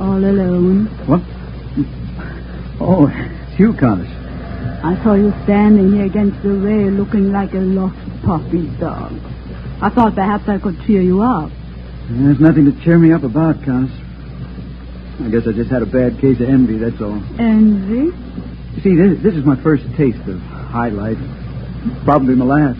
All alone. What? Oh, it's you, Countess. I saw you standing here against the rail looking like a lost puppy dog. I thought perhaps I could cheer you up. There's nothing to cheer me up about, Countess. I guess I just had a bad case of envy, that's all. Envy? You see, this is my first taste of high life. Probably my last.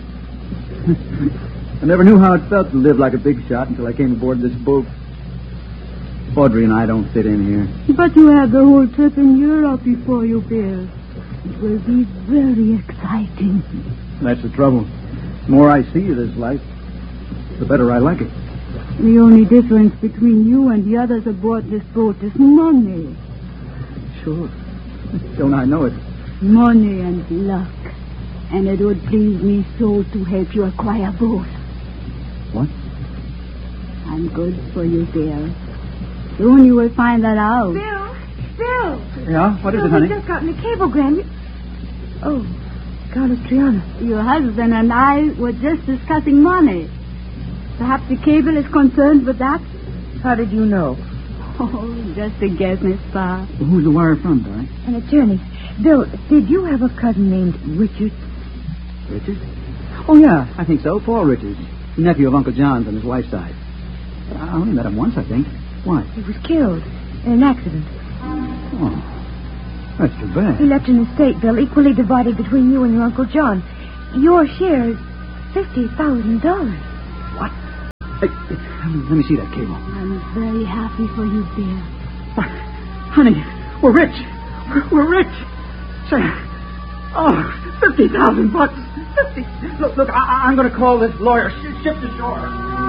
I never knew how it felt to live like a big shot until I came aboard this boat. Audrey and I don't fit in here. But you had the whole trip in Europe before you, Bill. It will be very exciting. That's the trouble. The more I see of this life, the better I like it. The only difference between you and the others aboard this boat is money. Sure. Don't I know it? Money and luck. And it would please me so to help you acquire both. What? I'm good for you, Bill. Soon you will find that out. Bill! Yeah? What is it, honey? We've just gotten a cablegram. Oh, Countess Triana. Your husband and I were just discussing money. Perhaps the cable is concerned with that? How did you know? Oh, just a guess, Miss Parr. Well, who's the wire from, Di? An attorney. Bill, did you have a cousin named Richard? Richard? Oh, yeah, I think so. Paul Richards. Nephew of Uncle John's on his wife's side. I only met him once, I think. Why? He was killed in an accident. Oh, that's too bad. He left an estate, Bill, equally divided between you and your Uncle John. Your share is $50,000. What? Hey, let me see that cable. I'm very happy for you, Bill. Honey, we're rich. We're rich. Say, $50,000. $50. Look, I'm going to call this lawyer. Ship to shore.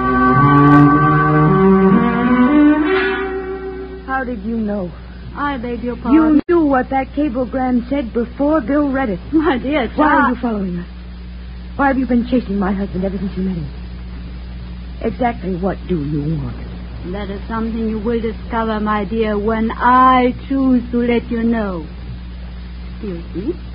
How did you know? I beg your pardon. You knew what that cablegram said before Bill read it. My dear Why are child. you following us? Why have you been chasing my husband ever since you met him? Exactly what do you want? That is something you will discover, my dear, when I choose to let you know. Excuse me.